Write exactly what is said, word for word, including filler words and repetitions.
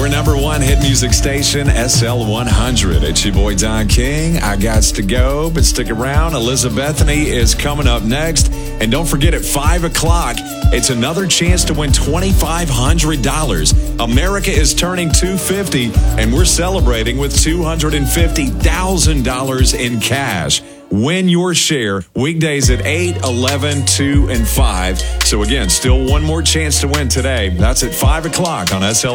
Your number one hit music station, S L one hundred. It's your boy Don King. I gots to go, but stick around. Elizabethany is coming up next. And don't forget, at five o'clock, it's another chance to win twenty-five hundred dollars. America is turning two hundred fifty, and we're celebrating with two hundred fifty thousand dollars in cash. Win your share weekdays at eight, eleven, two, and five. So again, still one more chance to win today. That's at five o'clock on S L.